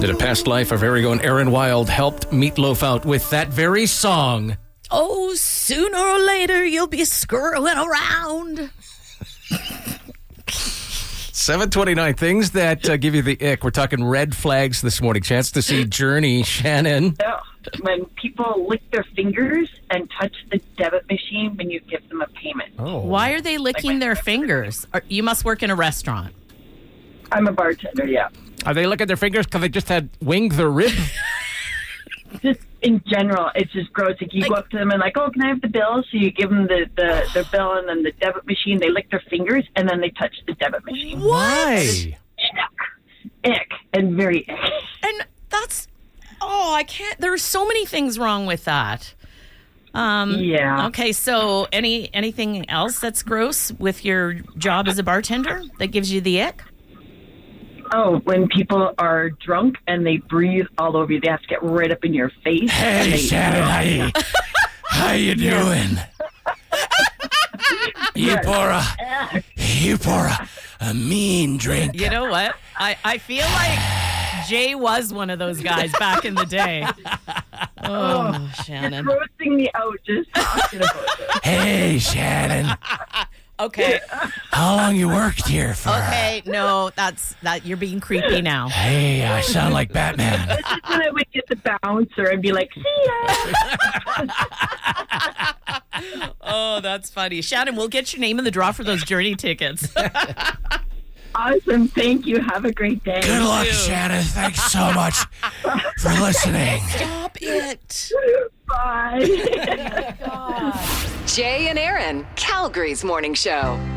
In a past life, our very own Aaron Wild helped Meatloaf out with that very song. Oh, sooner or later, you'll be screwing around. 7:29, things that give you the ick. We're talking red flags this morning. Chance to see Journey. Shannon. When people lick their fingers and touch the debit machine when you give them a payment. Oh. Why are they licking their fingers? You must work in a restaurant. I'm a bartender, yeah. Are they licking their fingers because they just had winged their rib? Just in general, it's just gross. Like you go up to them and like, oh, can I have the bill? So you give them the bill and then the debit machine. They lick their fingers and then they touch the debit machine. Why? Ick. And very ick. And that's... Oh, I can't... There are so many things wrong with that. Yeah. Okay, so anything else that's gross with your job as a bartender that gives you the ick? Oh, when people are drunk and they breathe all over you, they have to get right up in your face. Hey, Shannon, how you doing? You pour a mean drink. You know what? I feel like Jay was one of those guys back in the day. Oh, Shannon. You're roasting me out just talking about it. Hey, Shannon. Okay. How long you worked here for? Okay, no, you're being creepy now. Hey, I sound like Batman. This is when I would get the bouncer and be like, see ya. Oh, that's funny. Shannon, we'll get your name in the draw for those Journey tickets. Awesome. Thank you. Have a great day. Good luck, Shannon. Thanks so much for listening. Stop it. Bye. Jay and Aaron, Calgary's morning show.